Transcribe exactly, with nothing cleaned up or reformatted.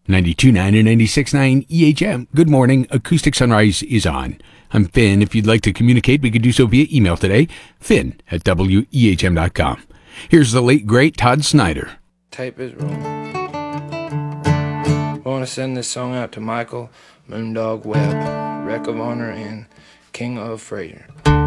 ninety-two point nine and ninety-six point nine E H M. Good morning. Acoustic Sunrise is on. I'm Finn. If you'd like to communicate, we could do so via email today. Finn at W E H M dot com. Here's the late, great Todd Snyder. Tape is rolling. I want to send this song out to Michael, Moondog Webb, Wreck of Honor, and King of Fraser.